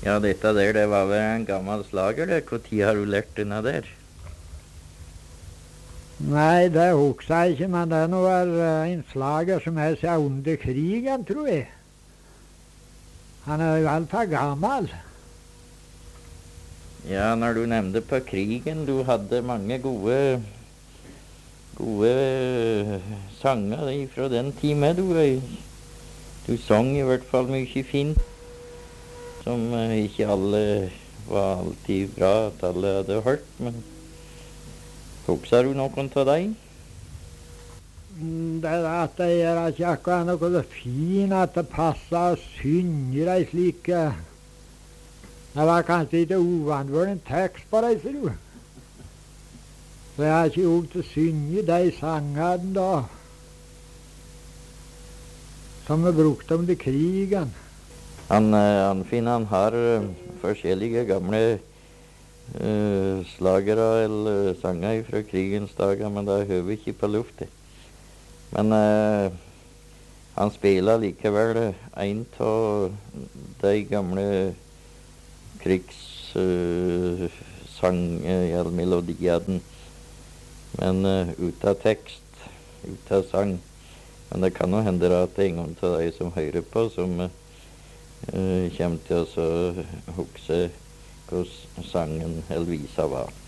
Ja, dette der, det var vel en gammel slager, det. Hvor tid har du lært denne der? Nei, det husker jeg ikke, men det nå er en slager som er seg under krigen, tror jeg. Han er i hvert fall gammel. Ja, når du nevnte på krigen, du hadde mange gode sanger fra den time, du. Du sang i hvert fall mye fint, som ikke alle var alltid bra at alle hadde hørt, men husker du noen av deg? Det er at det er ikke akkurat noe fint at det passer å synge de slike. Det var kanskje ikke uvanlig tekst på det, sier du. Så jeg har ikke gjort å synge de sangene da, som vi brukte under krigen. Finn, han har forskjellige gamle slagere eller sanger fra krigens dager, men det høver ikke på luftet. Men han spiller likevel en av de gamle melodiene, men ut av tekst, ut av sang. Men det kan jo hende at det er en av de som hører på, som kommer til å huske hvordan sangen eller visa var.